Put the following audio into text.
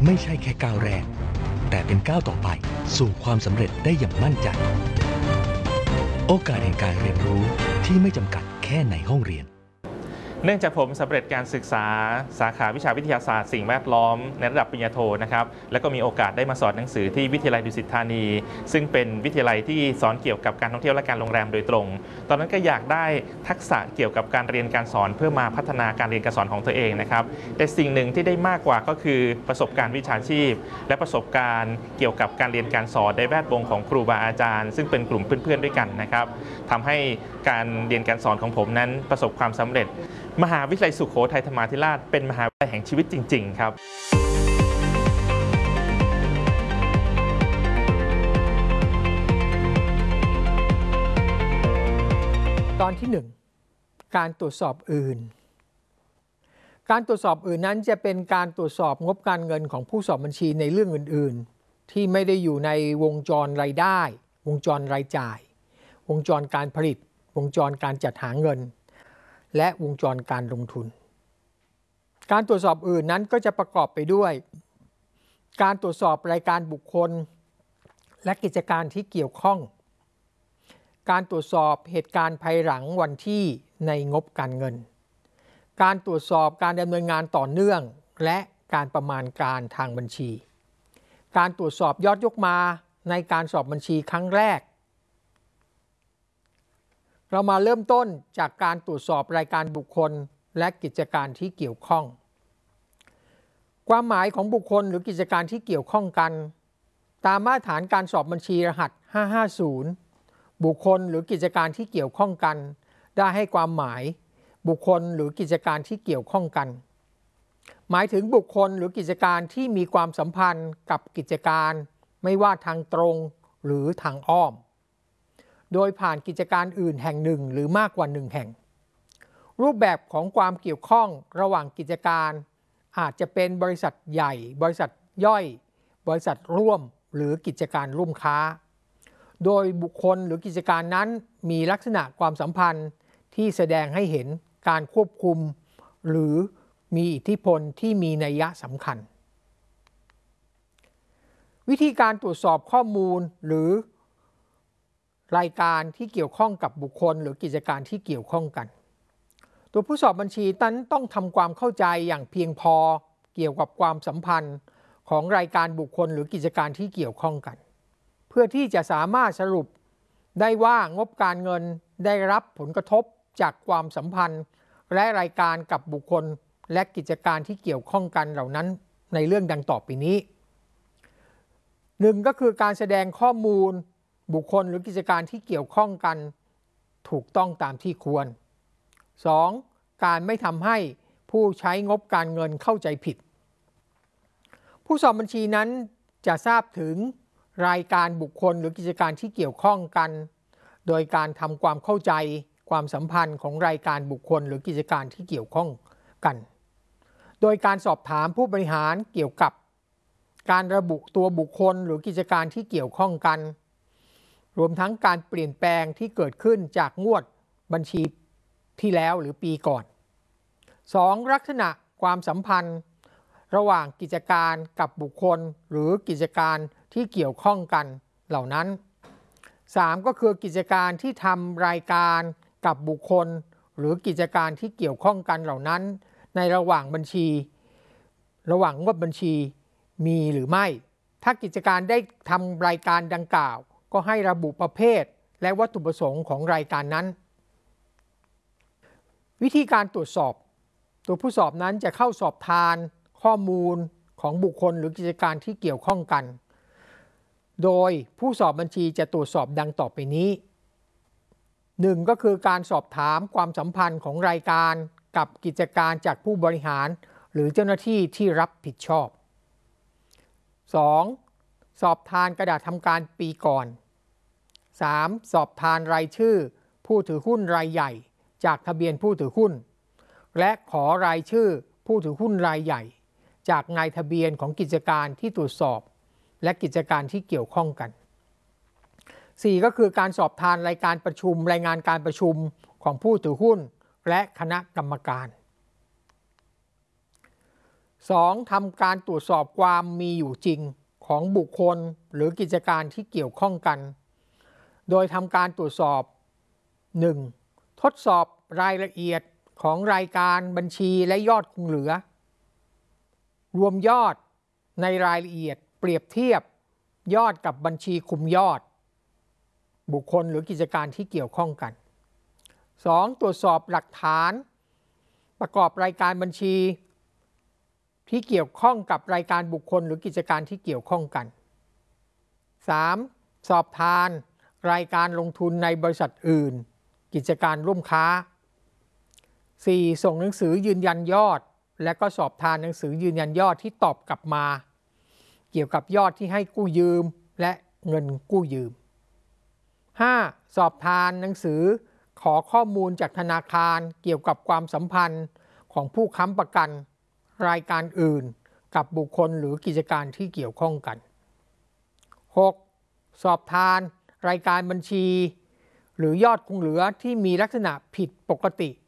ไม่ใช่แค่ก้าวแรกแต่เป็นก้าวต่อไปสู่ความสำเร็จได้อย่างมั่นใจโอกาสแห่งการเรียนรู้ที่ไม่จำกัดแค่ในห้องเรียนเนื่องจากผมสำเร็จการศึกษาสาขาวิชาวิทยาศาสตร์สิ่งแวดล้อมในระดับปริญญาโทนะครับแล้วก็มีโอกาสได้มาสอนหนังสือที่วิทยาลัยดุสิตธานีซึ่งเป็นวิทยาลัยที่สอนเกี่ยวกับการท่องเที่ยวและการโรงแรมโดยตรงตอนนั้นก็อยากได้ทักษะเกี่ยวกับการเรียนการสอนเพื่อมาพัฒนาการเรียนการสอนของตัวเองนะครับแต่สิ่งหนึ่งที่ได้มากกว่าก็คือประสบการณ์วิชาชีพและประสบการณ์เกี่ยวกับการเรียนการสอนในแวดวงของครูบาอาจารย์ซึ่งเป็นกลุ่มเพื่อนๆด้วยกันนะครับทำให้การเรียนการสอนของผมนั้นประสบความสำเร็จมหาวิทยาลัยสุโขทัยธรรมาธิราชเป็นมหาวิทยาลัยแห่งชีวิตจริงๆครับตอนที่ 1 การตรวจสอบอื่นการตรวจสอบอื่นนั้นจะเป็นการตรวจสอบงบการเงินของผู้สอบบัญชีในเรื่องอื่นๆที่ไม่ได้อยู่ในวงจรรายได้วงจรรายจ่ายวงจรการผลิตวงจรการจัดหาเงินและวงจรการลงทุนการตรวจสอบอื่นนั้นก็จะประกอบไปด้วยการตรวจสอบรายการบุคคลและกิจการที่เกี่ยวข้องการตรวจสอบเหตุการณ์ภายหลังวันที่ในงบการเงินการตรวจสอบการดำเนินงานต่อเนื่องและการประมาณการทางบัญชีการตรวจสอบยอดยกมาในการสอบบัญชีครั้งแรกเรามาเริ่มต้นจากการตรวจสอบรายการบุคคลและกิจการที่เกี่ยวข้องความหมายของบุคคลหรือกิจการที่เกี่ยวข้องกันตามมาตรฐานการสอบบัญชีรหัส550บุคคลหรือกิจการที่เกี่ยวข้องกันได้ให้ความหมายบุคคลหรือกิจการที่เกี่ยวข้องกันหมายถึงบุคคลหรือกิจการที่มีความสัมพันธ์กับกิจการไม่ว่าทางตรงหรือทางอ้อมโดยผ่านกิจการอื่นแห่งหนึ่งหรือมากกว่า1แห่งรูปแบบของความเกี่ยวข้องระหว่างกิจการอาจจะเป็นบริษัทใหญ่บริษัทย่อยบริษัทร่วมหรือกิจการร่วมค้าโดยบุคคลหรือกิจการนั้นมีลักษณะความสัมพันธ์ที่แสดงให้เห็นการควบคุมหรือมีอิทธิพลที่มีนัยยะสำคัญวิธีการตรวจสอบข้อมูลหรือรายการที่เกี่ยวข้องกับบุคคลหรือกิจการที่เกี่ยวข้องกันตัวผู้สอบบัญชีนั้นต้องทำความเข้าใจอย่างเพียงพอเกี่ยวกับความสัมพันธ์ของรายการบุคคลหรือกิจการที่เกี่ยวข้องกันเพื่อที่จะสามารถสรุปได้ว่างบการเงินได้รับผลกระทบจากความสัมพันธ์และรายการกับบุคคลและกิจการที่เกี่ยวข้องกันเหล่านั้นในเรื่องดังต่อไปนี้ 1. ก็คือการแสดงข้อมูลบุคคลหรือกิจการที่เกี่ยวข้องกันถูกต้องตามที่ควร 2. การไม่ทำให้ผู้ใช้งบการเงินเข้าใจผิดผู้สอบบัญชีนั้นจะทราบถึงรายการบุคคลหรือกิจการที่เกี่ยวข้องกันโดยการทำความเข้าใจความสัมพันธ์ของรายการบุคคลหรือกิจการที่เกี่ยวข้องกันโดยการสอบถามผู้บริหารเกี่ยวกับการระบุตัวบุคคลหรือกิจการที่เกี่ยวข้องกันรวมทั้งการเปลี่ยนแปลงที่เกิดขึ้นจากงวดบัญชีที่แล้วหรือปีก่อน 2. ลักษณะความสัมพันธ์ระหว่างกิจการกับบุคคลหรือกิจการที่เกี่ยวข้องกันเหล่านั้น 3. ก็คือกิจการที่ทำรายการกับบุคคลหรือกิจการที่เกี่ยวข้องกันเหล่านั้นในระหว่างบัญชีระหว่างงวดบัญชีมีหรือไม่ถ้ากิจการได้ทำรายการดังกล่าวก็ให้ระบุประเภทและวัตถุประสงค์ของรายการนั้นวิธีการตรวจสอบตัวผู้สอบนั้นจะเข้าสอบทานข้อมูลของบุคคลหรือกิจการที่เกี่ยวข้องกันโดยผู้สอบบัญชีจะตรวจสอบดังต่อไปนี้ 1. ก็คือการสอบถามความสัมพันธ์ของรายการกับกิจการจากผู้บริหารหรือเจ้าหน้าที่ที่รับผิดชอบ 2. สอบทานกระดาษทำการปีก่อน 3. สอบทานรายชื่อผู้ถือหุ้นรายใหญ่จากทะเบียนผู้ถือหุ้นและขอรายชื่อผู้ถือหุ้นรายใหญ่จากนายทะเบียนของกิจการที่ตรวจสอบและกิจการที่เกี่ยวข้องกัน 4. ก็คือการสอบทานรายการประชุมรายงานการประชุมของผู้ถือหุ้นและคณะกรรมการ 2. ทำการตรวจสอบความมีอยู่จริงของบุคคลหรือกิจการที่เกี่ยวข้องกันโดยทำการตรวจสอบ 1. ทดสอบรายละเอียดของรายการบัญชีและยอดคงเหลือรวมยอดในรายละเอียดเปรียบเทียบยอดกับบัญชีคุมยอดบุคคลหรือกิจการที่เกี่ยวข้องกัน 2. ตรวจสอบหลักฐานประกอบรายการบัญชีที่เกี่ยวข้องกับรายการบุคคลหรือกิจการที่เกี่ยวข้องกัน 3. สอบทานรายการลงทุนในบริษัทอื่นกิจการร่วมค้า 4. ส่งหนังสือยืนยันยอดและก็สอบทานหนังสือยืนยันยอดที่ตอบกลับมาเกี่ยวกับยอดที่ให้กู้ยืมและเงินกู้ยืม 5. สอบทานหนังสือขอข้อมูลจากธนาคารเกี่ยวกับความสัมพันธ์ของผู้ค้ำประกันรายการอื่นกับบุคคลหรือกิจการที่เกี่ยวข้องกัน 6. สอบทานรายการบัญชีหรือยอดคงเหลือที่มีลักษณะผิดปกติ